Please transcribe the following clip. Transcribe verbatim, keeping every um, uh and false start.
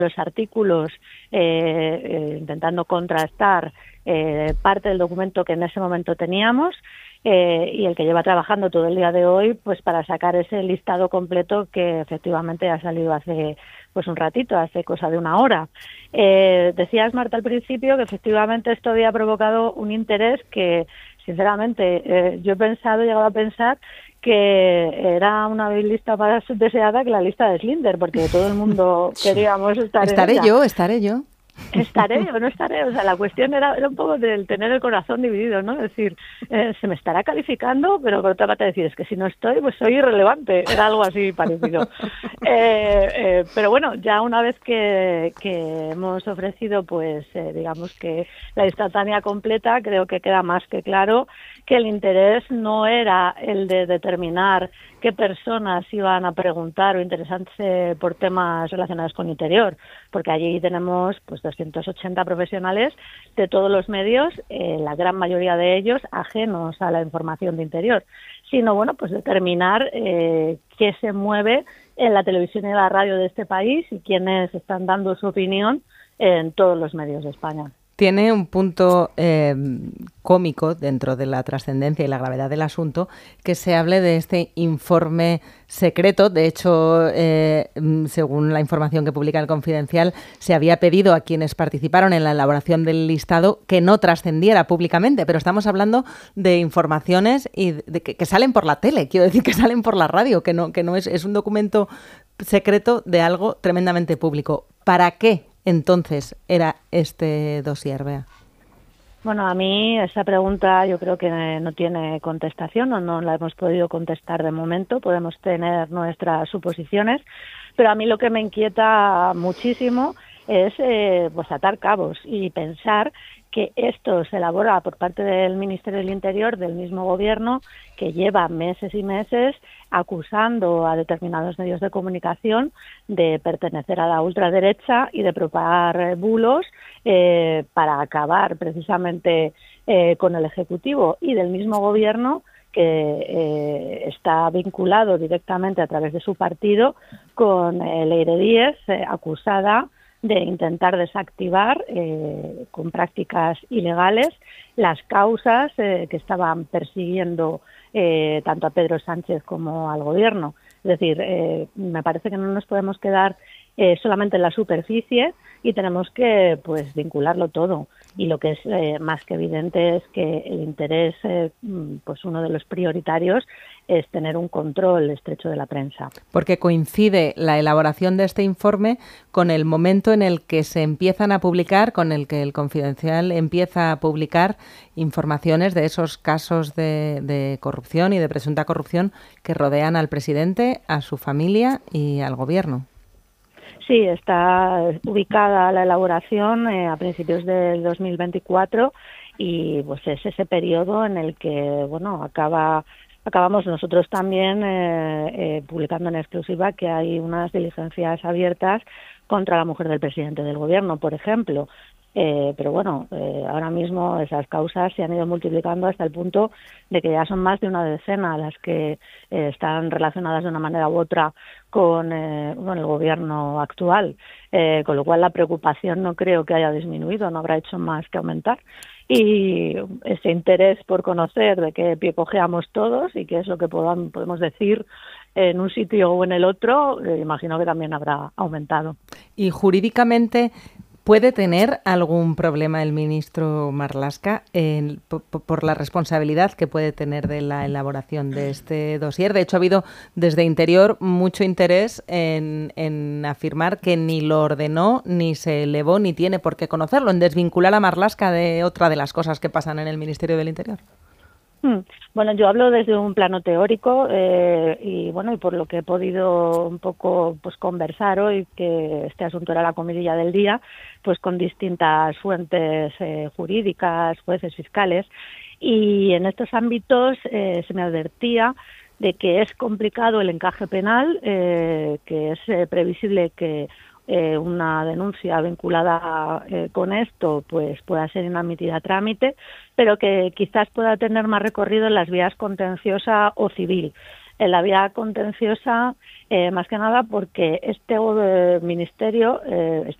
los artículos eh, eh, intentando contrastar eh, parte del documento que en ese momento teníamos eh, y el que lleva trabajando todo el día de hoy pues para sacar ese listado completo que efectivamente ha salido hace pues un ratito, hace cosa de una hora. Eh, decías, Marta, al principio que efectivamente esto había provocado un interés que, sinceramente, eh, yo he pensado, he llegado a pensar que era una lista más deseada que la lista de Slinder, porque todo el mundo queríamos estar estaré en ella. yo, estaré yo. ¿Estaré o no estaré? O sea, la cuestión era, era un poco del tener el corazón dividido, ¿no? Es decir, eh, se me estará calificando, pero por otra parte decir, es que si no estoy, pues soy irrelevante. Era algo así parecido. Eh, eh, pero bueno, ya una vez que, que hemos ofrecido, pues, eh, digamos que la instantánea completa, creo que queda más que claro que el interés no era el de determinar qué personas iban a preguntar o interesarse por temas relacionados con interior, porque allí tenemos pues doscientos ochenta profesionales de todos los medios, eh, la gran mayoría de ellos ajenos a la información de interior, sino bueno, pues determinar eh, qué se mueve en la televisión y la radio de este país y quiénes están dando su opinión en todos los medios de España. Tiene un punto eh, cómico dentro de la trascendencia y la gravedad del asunto que se hable de este informe secreto. De hecho, eh, según la información que publica El Confidencial, se había pedido a quienes participaron en la elaboración del listado que no trascendiera públicamente, pero estamos hablando de informaciones y de que, que salen por la tele, quiero decir que salen por la radio, que no, que no es, es un documento secreto de algo tremendamente público. ¿Para qué entonces era este dossier, Bea? Bueno, a mí esa pregunta yo creo que no tiene contestación o no la hemos podido contestar de momento. Podemos tener nuestras suposiciones, pero a mí lo que me inquieta muchísimo es eh, pues atar cabos y pensar que esto se elabora por parte del Ministerio del Interior, del mismo gobierno, que lleva meses y meses acusando a determinados medios de comunicación de pertenecer a la ultraderecha y de propagar bulos eh, para acabar precisamente eh, con el Ejecutivo, y del mismo gobierno que eh, está vinculado directamente a través de su partido con eh, Leire Díez, eh, acusada de intentar desactivar eh, con prácticas ilegales las causas eh, que estaban persiguiendo eh, tanto a Pedro Sánchez como al gobierno. Es decir, eh, me parece que no nos podemos quedar eh, solamente en la superficie y tenemos que pues vincularlo todo. Y lo que es eh, más que evidente es que el interés, eh, pues uno de los prioritarios, es tener un control estrecho de la prensa. Porque coincide la elaboración de este informe con el momento en el que se empiezan a publicar, con el que El Confidencial empieza a publicar informaciones de esos casos de, de corrupción y de presunta corrupción que rodean al presidente, a su familia y al gobierno. Sí, está ubicada la elaboración eh, a principios del dos mil veinticuatro y pues es ese periodo en el que bueno acaba acabamos nosotros también eh, eh, publicando en exclusiva que hay unas diligencias abiertas contra la mujer del presidente del gobierno, por ejemplo. Eh, pero bueno, eh, ahora mismo esas causas se han ido multiplicando hasta el punto de que ya son más de una decena las que eh, están relacionadas de una manera u otra con, eh, con el gobierno actual, eh, con lo cual la preocupación no creo que haya disminuido, no habrá hecho más que aumentar. Y ese interés por conocer de qué pie cojeamos todos y qué es lo que podamos, podemos decir en un sitio o en el otro, eh, imagino que también habrá aumentado. Y jurídicamente, ¿puede tener algún problema el ministro Marlaska en, por, por la responsabilidad que puede tener de la elaboración de este dossier? De hecho, ha habido desde Interior mucho interés en, en afirmar que ni lo ordenó, ni se elevó, ni tiene por qué conocerlo, en desvincular a Marlaska de otra de las cosas que pasan en el Ministerio del Interior. Bueno, yo hablo desde un plano teórico eh, y bueno y por lo que he podido un poco pues conversar hoy, que este asunto era la comidilla del día, pues con distintas fuentes eh, jurídicas, jueces, fiscales, y en estos ámbitos eh, se me advertía de que es complicado el encaje penal, eh, que es eh, previsible que Eh, una denuncia vinculada eh, con esto pues pueda ser inadmitida a trámite, pero que quizás pueda tener más recorrido en las vías contenciosa o civil. en la vía contenciosa, eh, más que nada porque este eh, ministerio, eh,